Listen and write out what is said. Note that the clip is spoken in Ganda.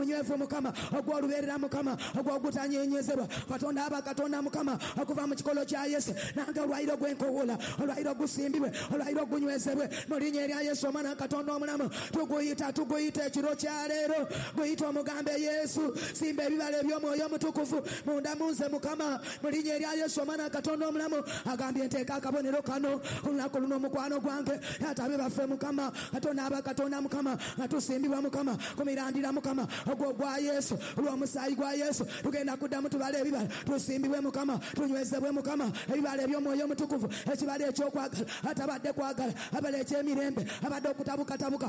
ogw'omunywevu mukama ogw'olubeerera mukama ogw'ogutanyenyezebwa katonda aba katonda mukama okuva mu kikolo kya Yesu nange olwayiro gwenkowola olwayiro gusimbibwe olwayiro gunywezebwe mu linnya erya Yesu omwana katonda omulamu tuguyita ekiro kya leero guyita omugambe Yesu simba ebibala eby'omwoyo omutukuvu munda munze mukama mu linnya erya Yesu omwana katonda omulamu agambye nteeka akabonero kano olunaku luno omukwano gwange atabe baffe mukama katonda aba katonda mukama nga tusimbibwa mukama ku mirandira mukama ogwo gwa Yesu olw'omusaayi gwa Yesu tugenda kuddamu tubale ebibala tusimbibwe mukama tunywezebwe mukama ebibala eby'omwoyo omutukuvu ekibala ekyokwagala atabadde kwagala abala ekyemirembe abadde okutabukatabuka